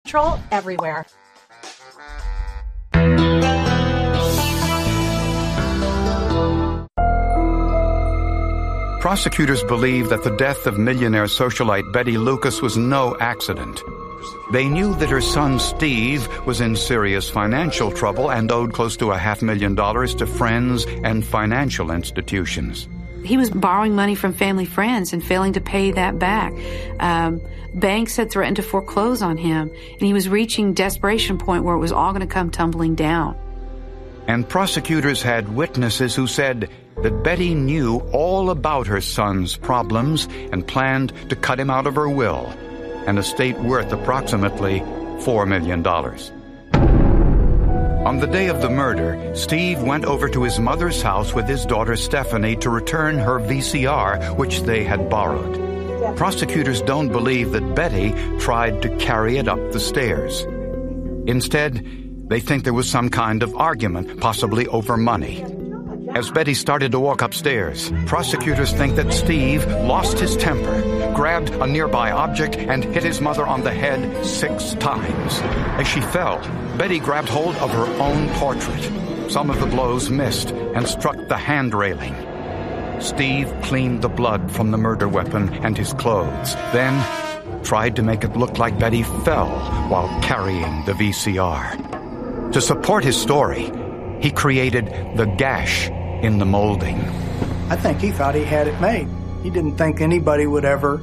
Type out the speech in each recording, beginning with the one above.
Patrol everywhere. Prosecutors believe that the death of millionaire socialite Betty Lucas was no accident. They knew that her son Steve was in serious financial trouble and owed close to $500,000 to friends and financial institutions. He was borrowing money from family friends and failing to pay that back. Banks had threatened to foreclose on him, and he was reaching desperation point where it was all going to come tumbling down. And prosecutors had witnesses who said that Betty knew all about her son's problems and planned to cut him out of her will, an estate worth approximately $4 million. On the day of the murder, Steve went over to his mother's house with his daughter Stephanie to return her VCR, which they had borrowed. Prosecutors don't believe that Betty tried to carry it up the stairs. Instead, they think there was some kind of argument, possibly over money. As Betty started to walk upstairs, prosecutors think that Steve lost his temper, grabbed a nearby object, and hit his mother on the head 6 times. As she fell, Betty grabbed hold of her own portrait. Some of the blows missed and struck the hand railing. Steve cleaned the blood from the murder weapon and his clothes, then tried to make it look like Betty fell while carrying the VCR. To support his story, he created the gash in the molding. I think he thought he had it made. He didn't think anybody would ever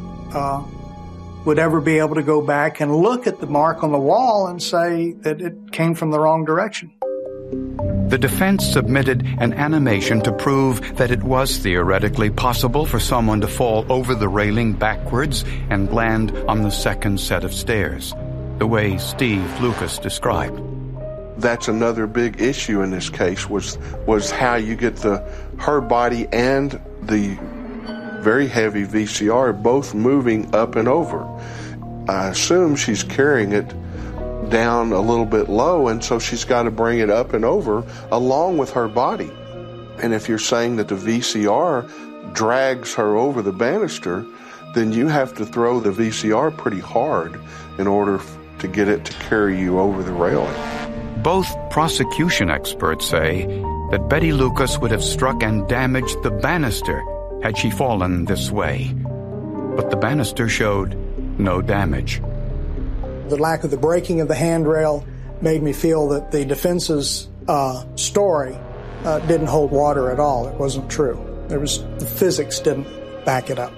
be able to go back and look at the mark on the wall and say that it came from the wrong direction. The defense submitted an animation to prove that it was theoretically possible for someone to fall over the railing backwards and land on the second set of stairs, the way Steve Lucas described. That's another big issue in this case was how you get her body and the very heavy VCR both moving up and over. I assume she's carrying it down a little bit low, and so she's got to bring it up and over along with her body. And if you're saying that the VCR drags her over the banister, then you have to throw the VCR pretty hard in order to get it to carry you over the railing. Both prosecution experts say that Betty Lucas would have struck and damaged the banister had she fallen this way. But the banister showed no damage. The lack of the breaking of the handrail made me feel that the defense's story didn't hold water at all. It wasn't true. The physics didn't back it up.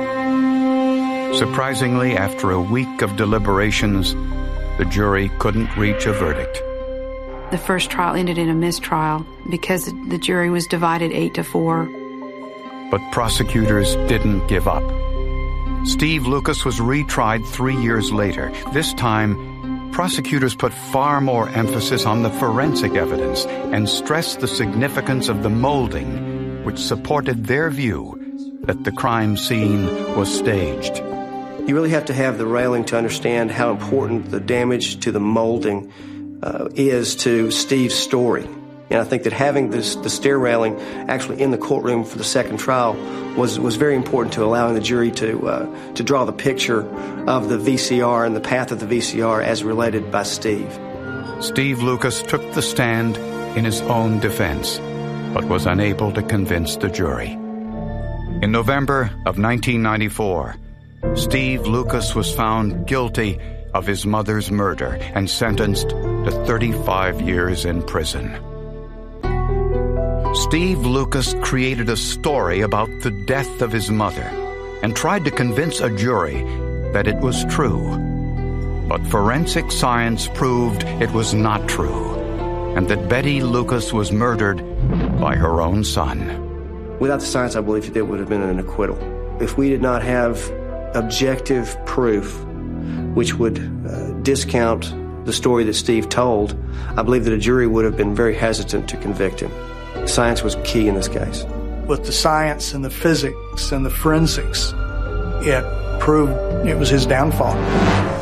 Surprisingly, after a week of deliberations, the jury couldn't reach a verdict. The first trial ended in a mistrial because the jury was divided 8-4. But prosecutors didn't give up. Steve Lucas was retried 3 years later. This time, prosecutors put far more emphasis on the forensic evidence and stressed the significance of the molding, which supported their view that the crime scene was staged. You really have to have the railing to understand how important the damage to the molding is to Steve's story. And I think that having the stair railing actually in the courtroom for the second trial was very important to allowing the jury to draw the picture of the VCR and the path of the VCR as related by Steve. Steve Lucas took the stand in his own defense, but was unable to convince the jury. In November of 1994, Steve Lucas was found guilty of his mother's murder and sentenced to 35 years in prison. Steve Lucas created a story about the death of his mother and tried to convince a jury that it was true. But forensic science proved it was not true, and that Betty Lucas was murdered by her own son. Without the science, I believe there would have been an acquittal. If we did not have objective proof which would discount the story that Steve told, I believe that a jury would have been very hesitant to convict him. Science was key in this case. With the science and the physics and the forensics, it proved it was his downfall.